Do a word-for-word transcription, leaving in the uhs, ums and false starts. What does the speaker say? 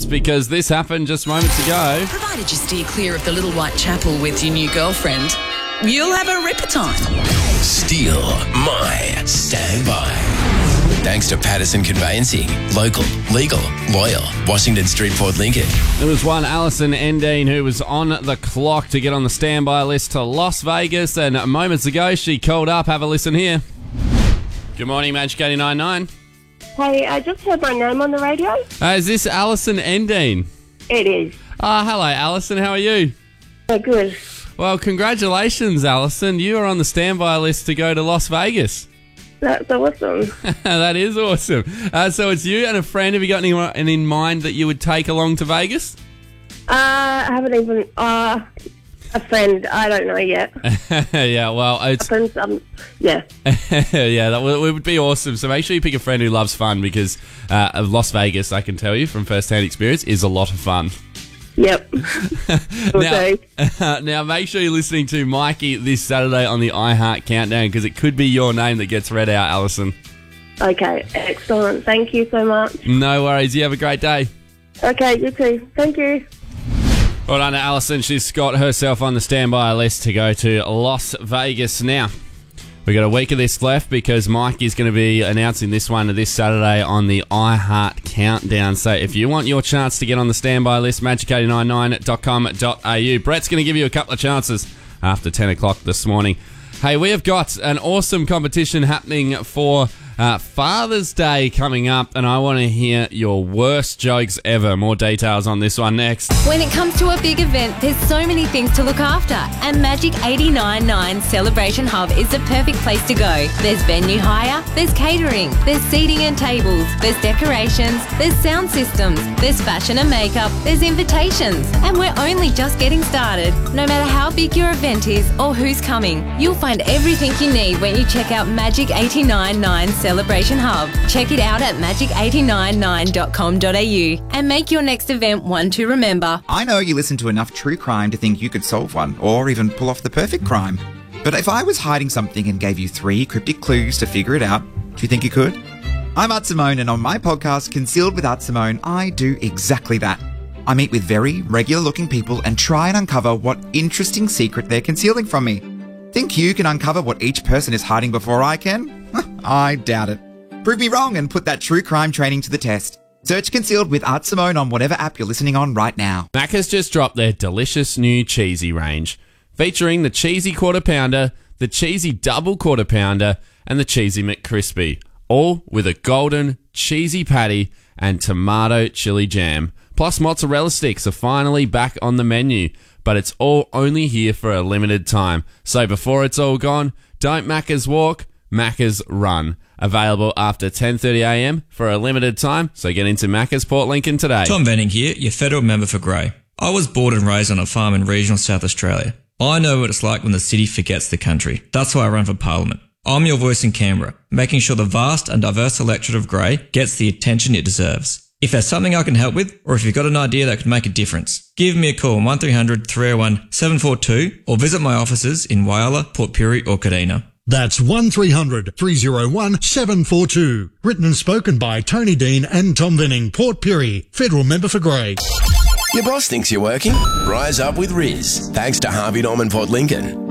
because this happened just moments ago. Provided you steer clear of the Little White Chapel with your new girlfriend, you'll have a ripper time. Steal my standby. Thanks to Patterson Conveyancing. Local, legal, loyal. Washington Street, Port Lincoln. There was one Alison Endine who was on the clock to get on the standby list to Las Vegas, and moments ago she called up. Have a listen here. Good morning, Magic eighty-nine point nine. Hey, I just heard my name on the radio. Uh, is this Alison Endine? It is. Ah, uh, hello, Alison. How are you? Oh, good. Well, congratulations, Alison. You are on the standby list to go to Las Vegas. That's awesome. That is awesome. Uh, so it's you and a friend. Have you got anyone in mind that you would take along to Vegas? Uh, I haven't even... Uh, a friend. I don't know yet. Yeah, well, it's... Friends, um, yeah. Yeah, that would, it would be awesome. So make sure you pick a friend who loves fun, because uh, Las Vegas, I can tell you from first-hand experience, is a lot of fun. Yep. now, uh, now, make sure you're listening to Mikey this Saturday on the iHeart Countdown, because it could be your name that gets read out, Alison. Okay, excellent. Thank you so much. No worries. You have a great day. Okay, you too. Thank you. Well done to Alison. She's got herself on the standby list to go to Las Vegas now. We've got a week of this left because Mike is going to be announcing this one this Saturday on the iHeart Countdown. So if you want your chance to get on the standby list, magic eight nine nine dot com dot a u. Brett's going to give you a couple of chances after ten o'clock this morning. Hey, we have got an awesome competition happening for Uh, Father's Day coming up, and I want to hear your worst jokes ever. More details on this one next. When it comes to a big event, there's so many things to look after, and Magic eighty-nine point nine Celebration Hub is the perfect place to go. There's venue hire, there's catering, there's seating and tables, there's decorations, there's sound systems, there's fashion and makeup, there's invitations, and we're only just getting started. No matter how big your event is or who's coming, you'll find everything you need when you check out Magic eighty-nine point nine Celebration Hub. Check it out at magic eight nine nine dot com dot a u and make your next event one to remember. I know you listen to enough true crime to think you could solve one, or even pull off the perfect crime. But if I was hiding something and gave you three cryptic clues to figure it out, do you think you could? I'm Art Simone, and on my podcast, Concealed with Art Simone, I do exactly that. I meet with very regular-looking people and try and uncover what interesting secret they're concealing from me. Think you can uncover what each person is hiding before I can? I doubt it. Prove me wrong and put that true crime training to the test. Search Concealed with Art Simone on whatever app you're listening on right now. Mac has just dropped their delicious new cheesy range, featuring the cheesy quarter pounder, the cheesy double quarter pounder, and the cheesy McCrispy, all with a golden cheesy patty and tomato chili jam. Plus, mozzarella sticks are finally back on the menu, but it's all only here for a limited time. So before it's all gone, don't Macca's walk, Macca's run. Available after ten thirty a m for a limited time, so get into Macca's Port Lincoln today. Tom Venning here, your federal member for Grey. I was born and raised on a farm in regional South Australia. I know what it's like when the city forgets the country. That's why I run for Parliament. I'm your voice in Canberra, making sure the vast and diverse electorate of Grey gets the attention it deserves. If there's something I can help with, or if you've got an idea that could make a difference, give me a call on one three hundred, three oh one, seven four two or visit my offices in Whyalla, Port Pirie or Kadina. That's one three hundred, three oh one, seven four two. Written and spoken by Tony Dean and Tom Venning, Port Pirie, federal member for Grey. Your boss thinks you're working? Rise up with Riz. Thanks to Harvey Norman Port Lincoln.